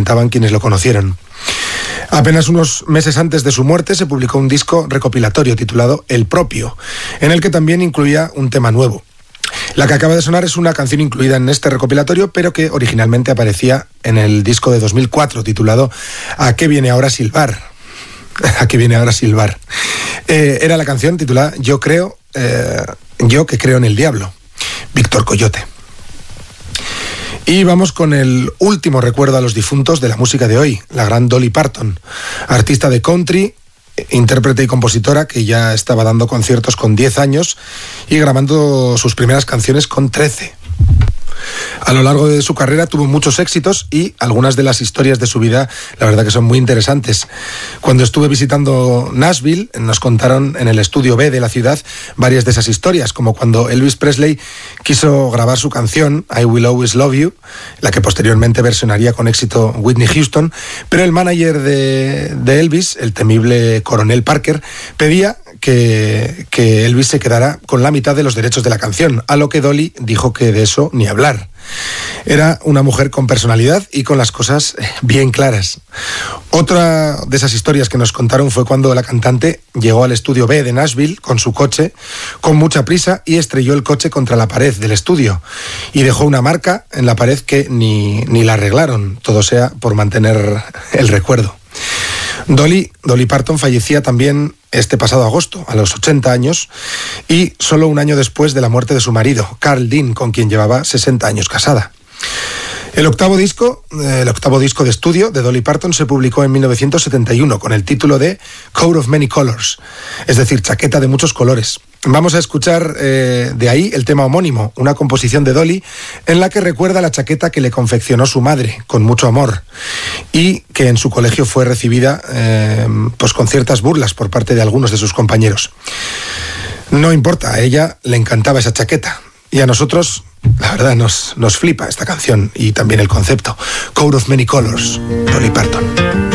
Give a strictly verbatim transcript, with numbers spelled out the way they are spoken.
comentaban quienes lo conocieron. Apenas unos meses antes de su muerte se publicó un disco recopilatorio titulado El Propio, en el que también incluía un tema nuevo. La que acaba de sonar es una canción incluida en este recopilatorio, pero que originalmente aparecía en el disco de dos mil cuatro titulado ¿A qué viene ahora silbar? ¿A qué viene ahora silbar? Eh, era la canción titulada Yo creo, eh, yo que creo en el diablo, Víctor Coyote. Y vamos con el último recuerdo a los difuntos de la música de hoy, la gran Dolly Parton, artista de country, intérprete y compositora que ya estaba dando conciertos con diez años y grabando sus primeras canciones con trece. A lo largo de su carrera tuvo muchos éxitos y algunas de las historias de su vida, la verdad que son muy interesantes. Cuando estuve visitando Nashville, nos contaron en el estudio B de la ciudad varias de esas historias, como cuando Elvis Presley quiso grabar su canción I Will Always Love You, la que posteriormente versionaría con éxito Whitney Houston, pero el manager de, de Elvis, el temible coronel Parker, pedía que, que Elvis se quedara con la mitad de los derechos de la canción, a lo que Dolly dijo que de eso ni hablar. Era una mujer con personalidad y con las cosas bien claras. Otra de esas historias que nos contaron fue cuando la cantante llegó al estudio B de Nashville con su coche con mucha prisa y estrelló el coche contra la pared del estudio y dejó una marca en la pared que ni, ni la arreglaron, todo sea por mantener el recuerdo. Dolly, Dolly Parton fallecía también este pasado agosto, a los ochenta años, y solo un año después de la muerte de su marido, Carl Dean, con quien llevaba sesenta años casada. El octavo disco, el octavo disco de estudio de Dolly Parton se publicó en mil novecientos setenta y uno con el título de Coat of Many Colors, es decir, chaqueta de muchos colores. Vamos a escuchar eh, de ahí el tema homónimo, una composición de Dolly en la que recuerda la chaqueta que le confeccionó su madre con mucho amor y que en su colegio fue recibida eh, pues con ciertas burlas por parte de algunos de sus compañeros. No importa, a ella le encantaba esa chaqueta y a nosotros, la verdad, nos, nos flipa esta canción y también el concepto. Coat of Many Colors, Dolly Parton.